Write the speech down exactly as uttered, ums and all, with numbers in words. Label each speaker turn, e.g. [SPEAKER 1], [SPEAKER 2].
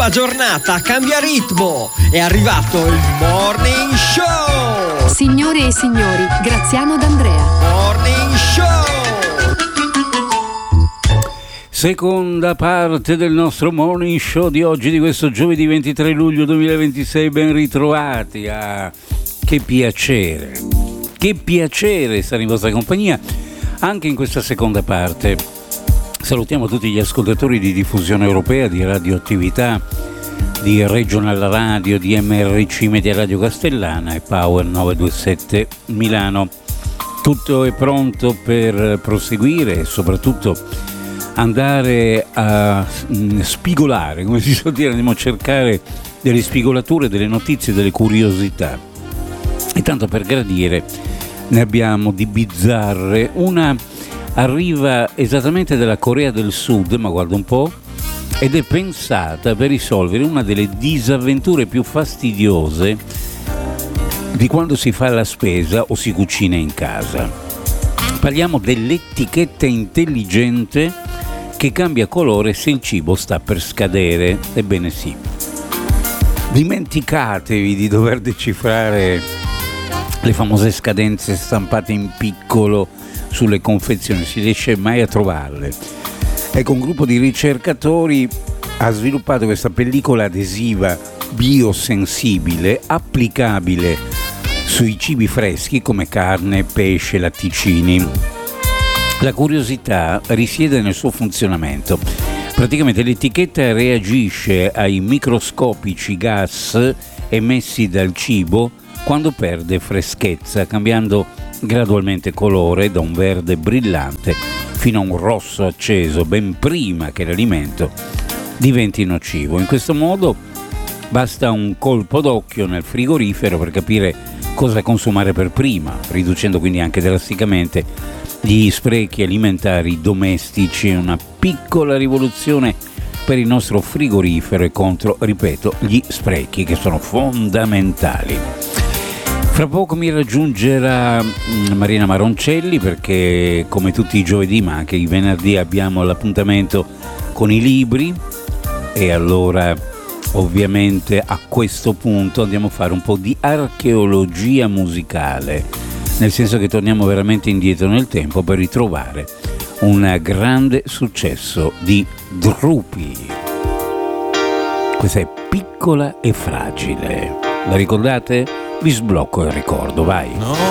[SPEAKER 1] la giornata, cambia ritmo. È arrivato il Morning Show.
[SPEAKER 2] Signore e signori, Graziano D'Andrea.
[SPEAKER 1] Morning Show.
[SPEAKER 3] Seconda parte del nostro Morning Show di oggi, di questo giovedì ventitré luglio duemilaventisei. Ben ritrovati. Ah, che piacere, che piacere stare in vostra compagnia anche in questa seconda parte. Salutiamo tutti gli ascoltatori di diffusione europea, di radioattività, di Regional Radio, di M R C Media Radio Castellana e Power novecentoventisette Milano. Tutto è pronto per proseguire e soprattutto andare a spigolare, come si suol dire, andiamo a cercare delle spigolature, delle notizie, delle curiosità. E tanto per gradire ne abbiamo di bizzarre. Una arriva esattamente dalla Corea del Sud, ma guarda un po', ed è pensata per risolvere una delle disavventure più fastidiose di quando si fa la spesa o si cucina in casa. Parliamo dell'etichetta intelligente che cambia colore se il cibo sta per scadere. Ebbene sì, dimenticatevi di dover decifrare le famose scadenze stampate in piccolo sulle confezioni, si riesce mai a trovarle. Ecco, un gruppo di ricercatori ha sviluppato questa pellicola adesiva biosensibile applicabile sui cibi freschi come carne, pesce, latticini. La curiosità risiede nel suo funzionamento. Praticamente l'etichetta reagisce ai microscopici gas emessi dal cibo quando perde freschezza, cambiando gradualmente colore da un verde brillante fino a un rosso acceso ben prima che l'alimento diventi nocivo. In questo modo basta un colpo d'occhio nel frigorifero per capire cosa consumare per prima, riducendo quindi anche drasticamente gli sprechi alimentari domestici. Una piccola rivoluzione per il nostro frigorifero e contro, ripeto, gli sprechi che sono fondamentali. Fra poco mi raggiungerà Marina Maroncelli perché come tutti i giovedì ma anche i venerdì abbiamo l'appuntamento con i libri e allora ovviamente a questo punto andiamo a fare un po' di archeologia musicale, nel senso che torniamo veramente indietro nel tempo per ritrovare un grande successo di Drupi. Questa è Piccola e Fragile, la ricordate? Vi sblocco il ricordo, vai. No.